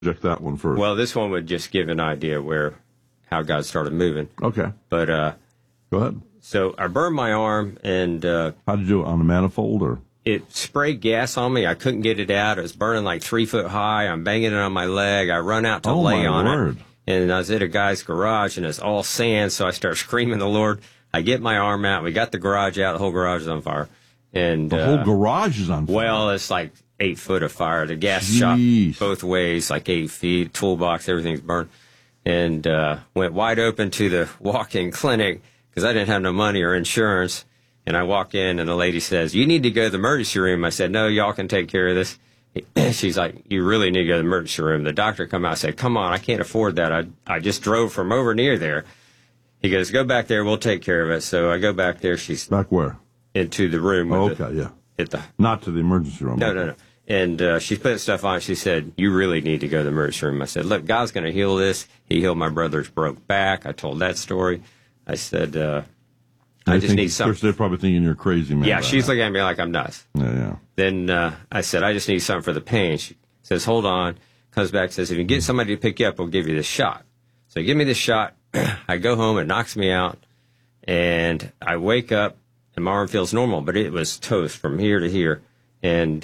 Check that one first. Well, this one would just give an idea how God started moving. Okay. But go ahead. So I burned my arm, and how did you do it, on a manifold or? It sprayed gas on me. I couldn't get it out. It was burning like 3 foot high. I'm banging it on my leg. I run out to lay on it. And I was at a guy's garage, and it's all sand, so I start screaming the Lord. I get my arm out. We got the garage out. The whole garage is on fire. And the whole garage is on fire? Well, it's like 8 foot of fire. The gas Jeez. shot both ways, like 8 feet. Toolbox, everything's burned. And went wide open to the walk-in clinic because I didn't have no money or insurance. And I walk in, and the lady says, "You need to go to the emergency room." I said, "No, y'all can take care of this." She's like, "You really need to go to the emergency room." The doctor come out and said, "Come on, I can't afford that. I just drove from over near there." He goes, "Go back there. We'll take care of it." So I go back there. She's back where? Into the room. Not to the emergency room. No. And she's putting stuff on. She said, "You really need to go to the emergency room." I said, "Look, God's going to heal this. He healed my brother's broke back." I told that story. I said, I just need something. Of course, they're probably thinking you're crazy, man. Yeah, she's looking at me like I'm nuts. Yeah. Then I said, "I just need something for the pain." She says, "Hold on." Comes back, says, "If you can get somebody to pick you up, we'll give you this shot." So give me this shot. I go home, it knocks me out, and I wake up, and my arm feels normal, but it was toast from here to here. And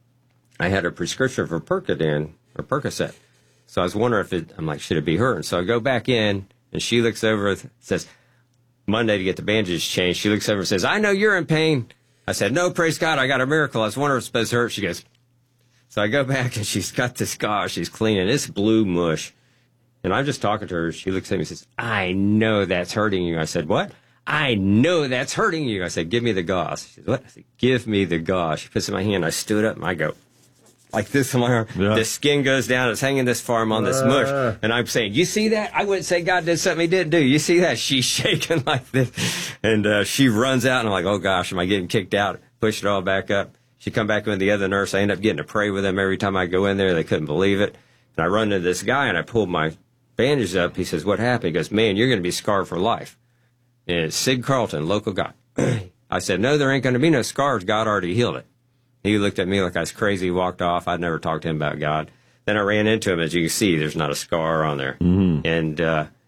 I had a prescription for Percocet. So I was wondering I'm like, should it be hurting? So I go back in, and she looks over, says, Monday to get the bandages changed. She looks over and says, "I know you're in pain." I said, "No, praise God, I got a miracle. I was wondering if it's supposed to hurt." She goes, so I go back, and she's got this gauze. She's cleaning. It's blue mush. And I'm just talking to her. She looks at me and says, "I know that's hurting you." I said, "What?" "I know that's hurting you." I said, "Give me the gauze." She said, "What?" I said, "Give me the gauze." She puts it in my hand. I stood up, and I go like this on my arm. Yeah. The skin goes down. It's hanging this far. I'm on this mush. And I'm saying, "You see that?" I wouldn't say God did something he didn't do. You see that? She's shaking like this. And she runs out, and I'm like, "Oh, gosh, am I getting kicked out?" Push it all back up. She come back with the other nurse. I end up getting to pray with them every time I go in there. They couldn't believe it. And I run into this guy, and I pulled my bandage up. He says, "What happened?" He goes, "Man, you're going to be scarred for life." And it's Sid Carlton, local guy. I said, "No, there ain't going to be no scars. God already healed it." He looked at me like I was crazy, walked off. I'd never talked to him about God. Then I ran into him. As you can see, there's not a scar on there. Mm-hmm. And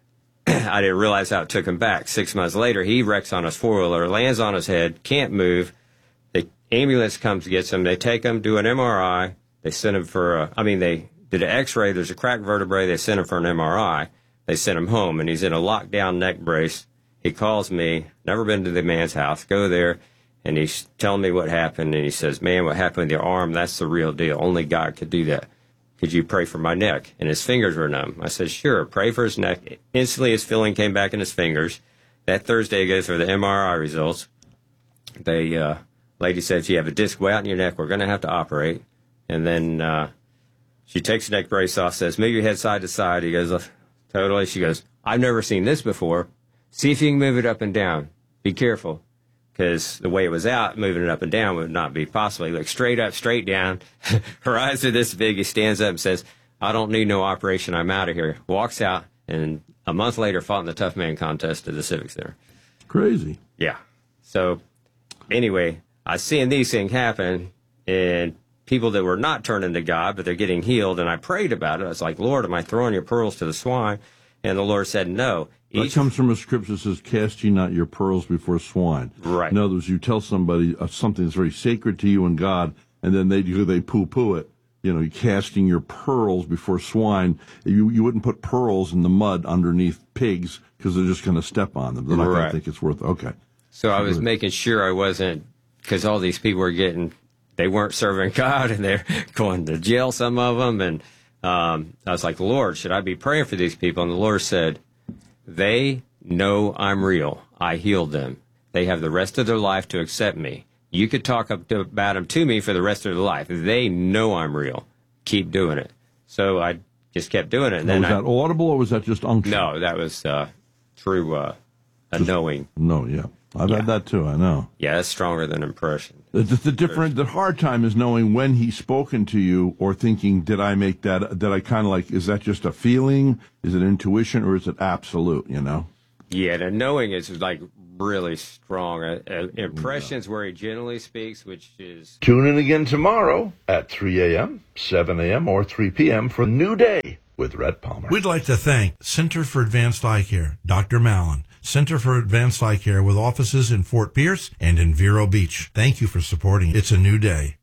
I didn't realize how it took him back. 6 months later, he wrecks on his four-wheeler, lands on his head, can't move. The ambulance comes, gets him. They take him, do an MRI. They send him they did an X-ray. There's a cracked vertebrae. They sent him for an MRI. They sent him home, and he's in a lockdown neck brace. He calls me, never been to the man's house, go there. And he's telling me what happened, and he says, "Man, what happened with your arm, that's the real deal. Only God could do that. Could you pray for my neck?" And his fingers were numb. I said, "Sure, pray for his neck." Instantly, his feeling came back in his fingers. That Thursday, he goes for the MRI results. The lady said, "If you have a disc way out in your neck, we're going to have to operate." And then she takes the neck brace off, says, "Move your head side to side." He goes, "Totally." She goes, "I've never seen this before. See if you can move it up and down. Be careful." Because the way it was out, moving it up and down would not be possible. He looked straight up, straight down. Her eyes are this big. He stands up and says, "I don't need no operation. I'm out of here." Walks out, and a month later fought in the Tough Man contest at the Civic Center. Crazy. Yeah. So, anyway, I seen these things happen, and people that were not turning to God, but they're getting healed, and I prayed about it. I was like, "Lord, am I throwing your pearls to the swine?" And the Lord said, "No." That comes from a scripture that says, "Cast ye not your pearls before swine." Right. In other words, you tell somebody something that's very sacred to you and God, and then they poo-poo it. You're casting your pearls before swine. You wouldn't put pearls in the mud underneath pigs because they're just going to step on them. They're not going to think it's worth it. Okay. So I was making sure I wasn't, because all these people were they weren't serving God, and they're going to jail, some of them. And I was like, "Lord, should I be praying for these people?" And the Lord said, "They know I'm real. I healed them. They have the rest of their life to accept me. You could talk about them to me for the rest of their life. They know I'm real. Keep doing it." So I just kept doing it. And then was that audible, or was that just unction? No, that was true, a knowing. No, yeah. I've had that too, I know. Yeah, that's stronger than impression. The hard time is knowing when he's spoken to you, or thinking, did I make that, is that just a feeling? Is it intuition, or is it absolute, Yeah, the knowing is like really strong. Impressions where he generally speaks, which is... Tune in again tomorrow at 3 a.m., 7 a.m., or 3 p.m. for New Day with Rhett Palmer. We'd like to thank Center for Advanced Eye Care, Dr. Mallon, Center for Advanced Eye Care with offices in Fort Pierce and in Vero Beach. Thank you for supporting It's a New Day.